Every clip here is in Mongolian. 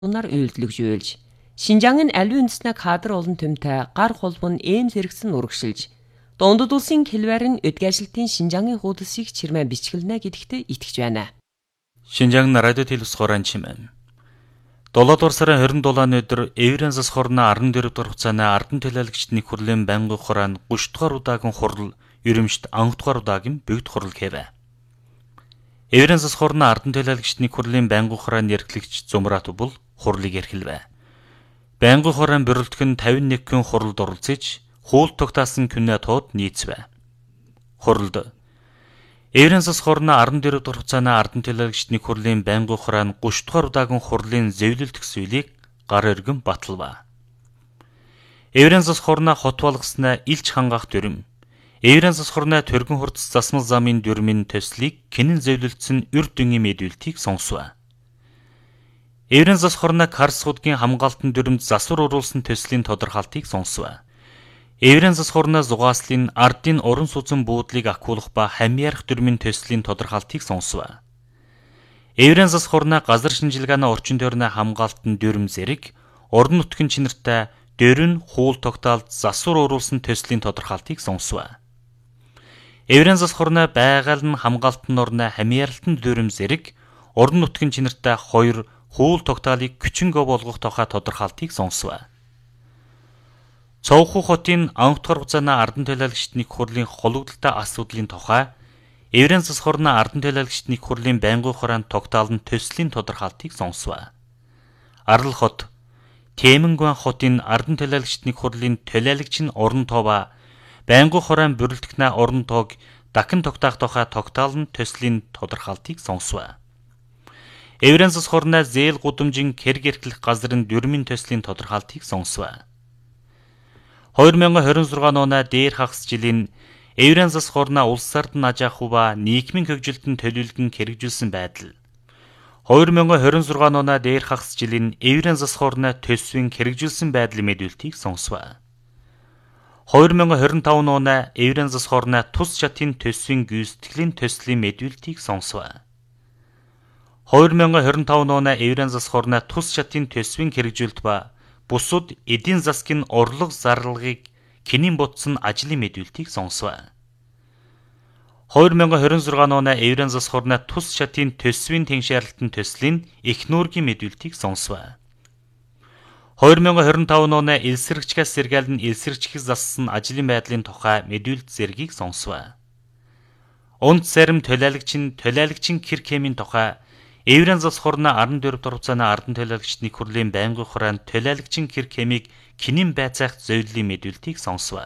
Bunlar үйлдэлгжүүлж, Шинжаангийн аливаа үндэснээ кадр олон төмтэй гар холбон эм зэрэгсэн урагшилж, дундад улсын хэлбэр нь өдгөөжилтийн Шинжаангийн хуудасыг чирмэн бичгэлнэ гэдэгт итгэж байна. Шинжаан радио телевизхорон чимээн. 7 дугаар сарын 27-ны өдөр Эврэн засаг хорны 14 дугаар хугацааны Ардан төлөөлөгчд нэг хурлын байнгын хураанд 30 дугаар удаагийн хурал ерөмшд 10 дугаар удаагийн бүгд хурал гэвэ. Эврэн засаг хорны Ардан төлөөлөгчд нэг хурлын байнгын хураанд эрхлэгч Зумрат бол хурлыг эрхэлвэ. Байнгын хураан бөрөлдөх нь 51 хүн хуралд оролцож, хууль тогтаасан күнээ тууд нийцвэ. Хуралд Эврэн засаг хорны 14 дугаар хугацааны Ардан төлөөлөгчд нэг хурлын байнгын хураан 30 дугаар удаагийн хурлын зэвлэлдэх зүйлийг гар өргөн баталва. Эврэн засаг хорны хот болгосноо илч хангаах дүрм. Эврэн засаг хорны төргөн хурц засмал замын дүрмийн төслийг кинэн зэвлэлдсэн үр дүнгийн мэдүүлтийг сонсов. Эврэн засаг хорны Карс худгийн хамгаалтын дүрмд засвар уруулсан төслийн тодорхойлтыг сонсов. Эврэн засаг хорны зугааслын ардын уран сузан буудлыг ахиулах ба хамьяарах дүрмийн төслийн тодорхойлтыг сонсов. Эврэн засаг хорны газар шинжилгээний орчин тойрны хамгаалтын дүрм зэрэг орон нутгийн чинартай дөрвөн хууль тогтоолд засвар уруулсан төслийн тодорхойлтыг сонсов. Эврэн засаг хорны байгаль нь хамгаалтын орны хамьяаралтын дүрм зэрэг орон нутгийн чинартай 2 хууль тогтоолыг күчингөө болгох тухай тодорхойлтыг сонсов. Цовху хотын анх дахь хугацааны Ардан төлөөлөгчд нэг хурлын хологдолтой асуудлын тухай Эврэн засаг хорны Ардан төлөөлөгчд нэг хурлын байнгын хураанд тогтоолн төслийн тодорхойлтыг сонсов. Арал хот Темэнгуан хотын Ардан төлөөлөгчд нэг хурлын төлөөлөгч нь орон тоова байнгын хураан бүрэлдэхнээ орон тоог дахин тогтоох тухай тогтоолн төслийн тодорхойлтыг сонсов. Эврэн засаг хорны зээл гудамжин хэрэг эрхлэх газрын дүрмийн төслийн тодорхойлтыг сонсов. 2026 оны дээр хагас жилийн Эврэн засаг хорны улс ордын аж ахуй ба нийгмийн хөгжилтөнд төлөвлөгөн хэрэгжүүлсэн байдал. 2026 оны дээр хагас жилийн Эврэн засаг хорны төсвийн хэрэгжүүлсэн байдлын мэдүүлтийг сонсов. 2025 оны Эврэн засаг хорны тус шатын төсвийн гүйцэтгэлийн төслийн мэдүүлтийг сонсов. 2025 оны Эврэн засаг хорны тус шатын төсвийн хэрэгжүүлэлт ба бусад эдийн засгийн орлого зарлагыг кинэн ботсон ажлын мэдүүлтийг сонсов. 2026 оны Эврэн засаг хорны тус шатын төсвийн тэнхшаарлалтын төслийн их нүүргийн мэдүүлтийг сонсов. 2025 оны элсэрэгчгээс сэргаалн элсэрэгчгээс зассан ажлын байдлын тухай мэдүүлэлт зэргийг сонсов. Унд зарим төлөөлөгчин кэр хэмийн тухай Эврэн засаг хорны 14 дугаар хугацааны Ардан төлөөлөгчд нэг хурлын байнгын хураанд төлөөлөгчин кэр хэмийг кинэн байцаах зөвлөлийн мэдүүлтийг сонсов.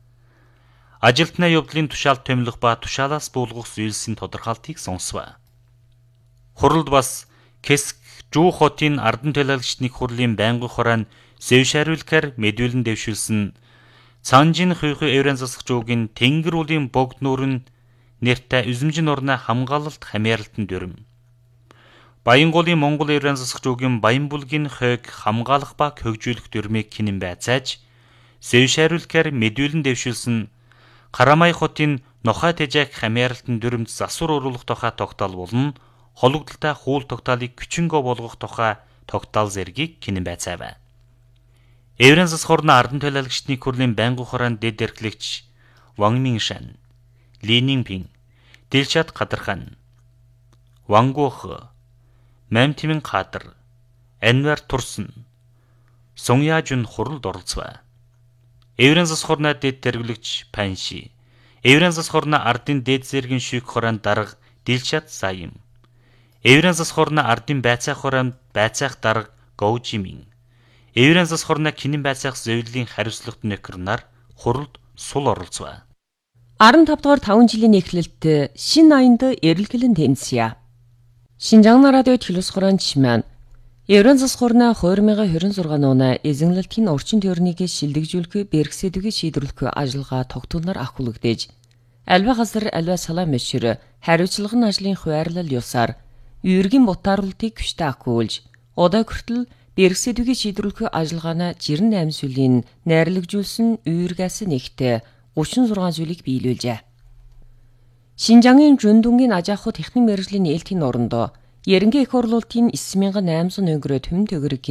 Ажилтны явдлын тушаалд томилох ба тушаалаас буулгах зүйлсийн тодорхойлтыг сонсов. Хуралд бас Кэск Жуу хотын Ардан төлөөлөгчд нэг хурлын байнгын хураанд зөвшөөрлөхөр мэдүүлэн дэвшүүлсэн Цанжин хүйхүү Эврэн засаг жуугийн Тэнгэр улын богд нүүрэн нэртэй үзэмжин орны хамгаалалт хамьяаралтын дүрм. Баянгуулын Монгол Эврэн засаг жуугийн Баянбулгийн хойг хамгаалах ба хөгжүүлэх дүрмийг кинэн байцааж, зөвшөөрлөхөр мэдүүлэн дэвшүүлсэн Карамай хотын Нохой Тэжээх хамьяаралтын дүрмд засвар уруулах тухай тогтоол болон хологдолтой хууль тогтоолыг күчингөө болгох тухай тогтоол зэргийг кинэн байцаав. Эврэн засаг хорны Ардан төлөөлөгчд нэг хурлын байнгын хураанд дэд эрхлэгч Ван Миншан, Ли Нингпин, Дилшат Кадархан, Ван Гуох, Мамтимин Кадр, Анвар Турсан, Суньяжун хуралд оролцов. Эврэн засаг хорны дэд тэргүүлэгч Панши, Эврэн засаг хорны ардын дэд зэргийн шүүх хураанд дарга Дилшат Саим, Эврэн засаг хорны ардын байцаах хураанд байцаах дарга Гоужимин, Эврэн засаг хорны кинэн байцаах зөвлөлийн хариуцлагатай нөхөр нар хуралд сул оролцов. 15 дугаар 5 жилийн эхлэлт шинэ аянд эрэлгэлэн тэнцье. Шинжаан радио телевизхорон чимэн Эврэн засаг хорны 2026 оны эзэнлэлтийн орчин тойрныг шилдэгжүүлэх бэрхсэдвийг шийдвэрлэх ажиллагаа тогтоолноор ахуулагдаж, альва газар альва салам өчр хариуцлагын ажлын хуваарлал ёсаар үүргийн бутааруултыг хүчтэй ахиулж, удаа хүртэл бэрхсэдвийг шийдвэрлэх ажиллагааны 68 сүлийн найрлагжуулсан үүргээс нэгт 36 зүйлийг биелүүлжээ. Шинжаангийн Жундунгийн аж ахуй техник мэргэжлийн нээлтийн оронд Ерөнхий их хурлуултын 9800 өнгөрөө төмөн төгрөг